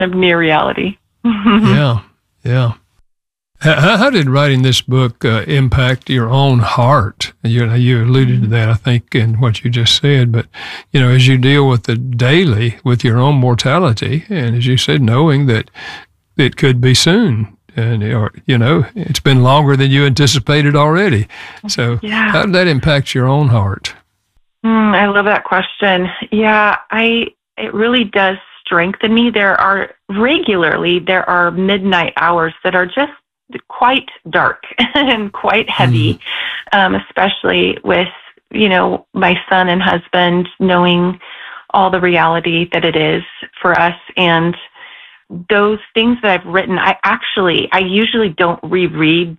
of near reality. Yeah, yeah. How did writing this book impact your own heart? You alluded to that, I think, in what you just said. But, as you deal with the daily, with your own mortality, and as you said, knowing that it could be soon, and it's been longer than you anticipated already. So, how did that impact your own heart? I love that question. Yeah, it really does strengthen me. There are midnight hours that are just quite dark and quite heavy, especially with, my son and husband knowing all the reality that it is for us. And those things that I've written, I usually don't reread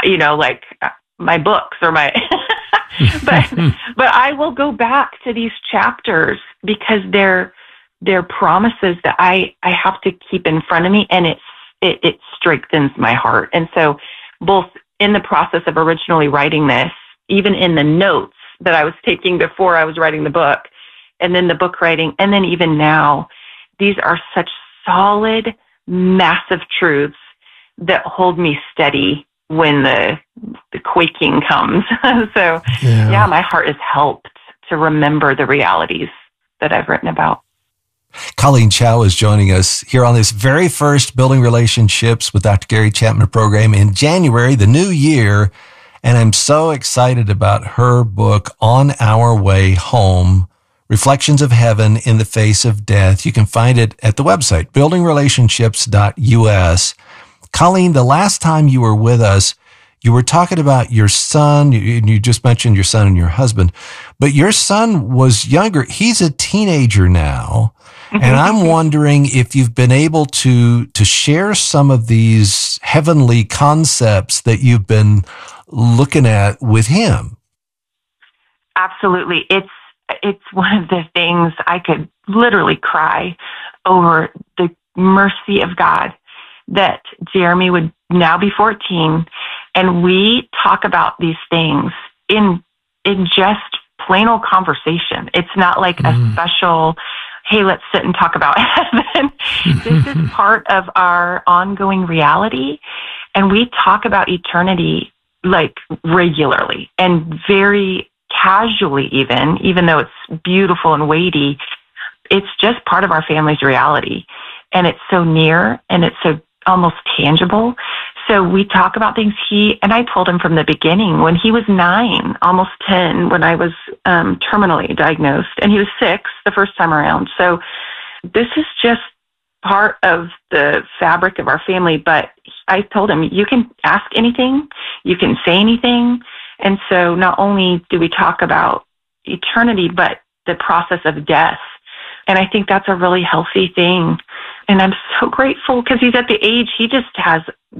my books or my, but I will go back to these chapters because they're promises that I have to keep in front of me, and it strengthens my heart. And so both in the process of originally writing this, even in the notes that I was taking before I was writing the book, and then the book writing, and then even now, these are such solid, massive truths that hold me steady when the quaking comes. So my heart is helped to remember the realities that I've written about. Colleen Chau is joining us here on this very first Building Relationships with Dr. Gary Chapman program in January, the new year. And I'm so excited about her book, On Our Way Home, Reflections of Heaven in the Face of Death. You can find it at the website, buildingrelationships.us. Colleen, the last time you were with us, you were talking about your son. You just mentioned your son and your husband, but your son was younger. He's a teenager now. And I'm wondering if you've been able to share some of these heavenly concepts that you've been looking at with him. Absolutely. It's one of the things I could literally cry over, the mercy of God that Jeremy would now be 14. And we talk about these things in just plain old conversation. It's not like a special, hey, let's sit and talk about heaven. This is part of our ongoing reality. And we talk about eternity like regularly and very casually even though it's beautiful and weighty. It's just part of our family's reality. And it's so near and it's so almost tangible. So we talk about things. And I told him from the beginning, when he was 9, almost 10, when I was terminally diagnosed, and he was 6 the first time around. So this is just part of the fabric of our family. But I told him, you can ask anything, you can say anything. And so not only do we talk about eternity, but the process of death. And I think that's a really healthy thing. And I'm so grateful because he's at the age, he just has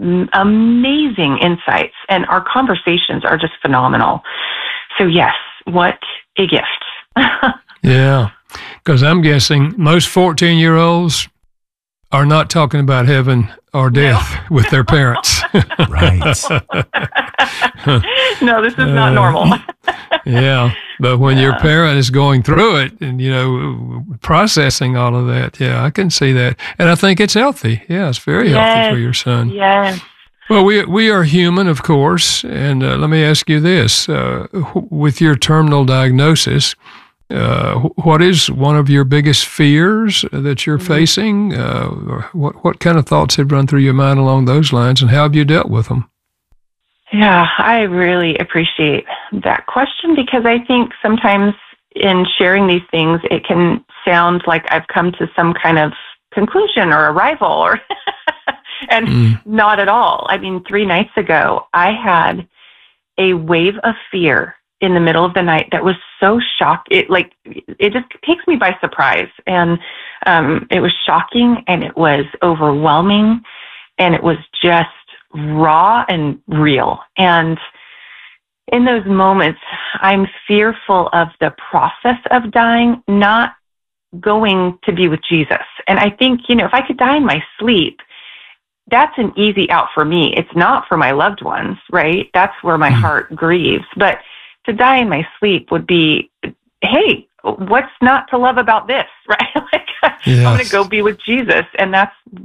amazing insights, and our conversations are just phenomenal. So yes, what a gift. Yeah, because I'm guessing most 14-year-olds are not talking about heaven or death with their parents. Right. No, this is not normal. Yeah, but when your parent is going through it and, processing all of that, I can see that. And I think it's healthy. Yeah, it's very healthy for your son. Yes. Well, we are human, of course. And let me ask you this. With your terminal diagnosis, what is one of your biggest fears that you're facing? What kind of thoughts have run through your mind along those lines, and how have you dealt with them? Yeah, I really appreciate that question, because I think sometimes in sharing these things, it can sound like I've come to some kind of conclusion or arrival, or and not at all. I mean, 3 nights ago, I had a wave of fear in the middle of the night that was so shocking. It just takes me by surprise. And it was shocking, and it was overwhelming, and it was just raw and real. And in those moments, I'm fearful of the process of dying, not going to be with Jesus. And I think, if I could die in my sleep, that's an easy out for me. It's not for my loved ones, right? That's where my heart grieves. But to die in my sleep would be, hey, what's not to love about this, right? Like, I'm going to go be with Jesus. And that's